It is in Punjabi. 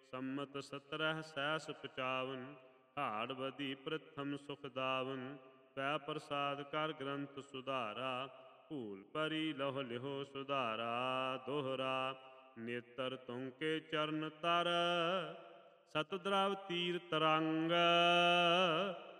ਸੰਮਤ 17 ਸੈਸ 55 ਹਾੜ ਬਦੀ ਪ੍ਰਥਮ ਸੁਖ ਦਾਵਨ ਪੈ ਪ੍ਰਸਾਦ ਕਰ ਗ੍ਰੰਥ ਸੁਧਾਰਾ ਭੂਲ ਪਰੀ ਲਹੁ ਲਿਹੋ ਸੁਧਾਰਾ ਦੋਹਰਾ ਨੇਤਰ ਤੁੰਕੇ ਚਰਨ ਤਰ ਸਤਿ ਦ੍ਰਵ ਤੀਰ ਤਰੰਗ